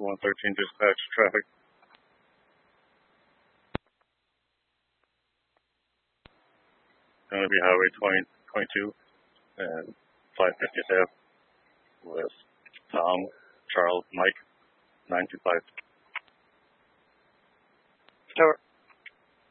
113 dispatch traffic. Going to be Highway 2022 and 550th Ave with Tom, Charles, Mike, 925. Tower.